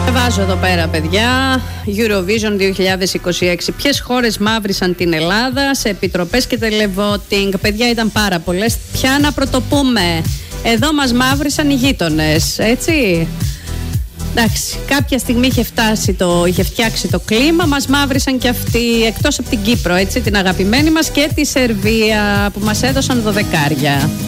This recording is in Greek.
Βάζω εδώ πέρα, παιδιά, Eurovision 2026. Ποιες χώρες μαύρισαν την Ελλάδα σε επιτροπές και televoting? Παιδιά, ήταν πάρα πολλές. Ποια να πρωτοπούμε? Εδώ μας μαύρισαν οι γείτονες, έτσι. Εντάξει, κάποια στιγμή είχε φτιάξει το κλίμα, μας μαύρισαν και αυτοί, εκτός από την Κύπρο, έτσι, την αγαπημένη μας, και τη Σερβία που μας έδωσαν 12.